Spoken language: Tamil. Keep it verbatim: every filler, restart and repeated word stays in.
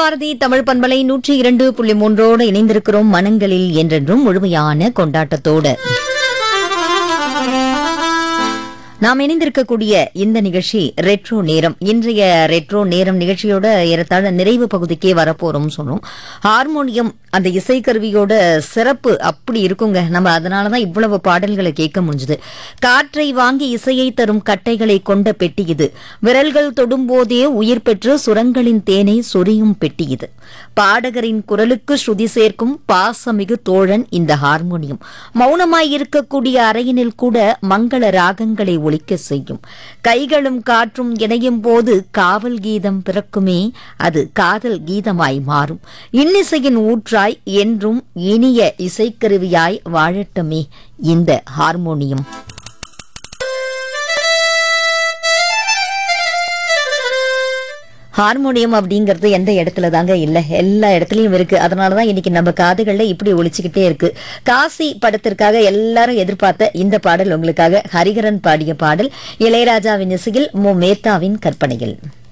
பாரதி தமிழ் பண்பலை நூற்றி இரண்டு புள்ளி மூன்றோடு இணைந்திருக்கிறோம். மனங்களில் என்றென்றும் முழுமையான கொண்டாட்டத்தோடு நாம் இணைந்திருக்கக்கூடிய இந்த நிகழ்ச்சி ரெட்ரோ நேரம். இன்றைய ரெட்ரோ நேரம் நிகழ்ச்சியோட ஏறத்தாழ நிறைவு பகுதிக்கே வரப்போறோம் சொன்னோம். ஹார்மோனியம் அந்த இசைக்கருவியோட சிறப்பு அப்படி இருக்குங்க. நம்ம அதனாலதான் இவ்வளவு பாடல்களை கேட்க முடிஞ்சது. காற்றை வாங்கி இசையை தரும் கட்டைகளை கொண்ட பெட்டி இது. விரல்கள் தொடும்போதே உயிர் பெற்று சுரங்களின் தேனை சொரியும் பெட்டி இது. பாடகரின் குரலுக்கு ஸ்ருதி சேர்க்கும் பாசமிகு தோழன் இந்த ஹார்மோனியம். மௌனமாய் இருக்கக்கூடிய அறையினில் கூட மங்கள ராகங்களை ஒலிக்க செய்யும். கைகளும் காற்றும் இணையும் போது காவல் கீதம் பிறக்குமே, அது காதல் கீதமாய் மாறும். இன்னிசையின் ஊற்றாய் என்றும் இனிய இசைக்கருவியாய் வாழட்டுமே இந்த ஹார்மோனியம். ஹார்மோனியம் அப்படிங்கறது எந்த இடத்துல தாங்க இல்ல, எல்லா இடத்துலயும் இருக்கு. அதனாலதான் இன்னைக்கு நம்ம காதுகள்ல இப்படி ஒலிச்சுக்கிட்டே இருக்கு. காசி படத்திற்காக எல்லாரும் எதிர்பார்த்த இந்த பாடல் உங்களுக்காக. ஹரிகரன் பாடிய பாடல், இளையராஜாவின் இசையில் மு மேத்தாவின் கற்பனையில்.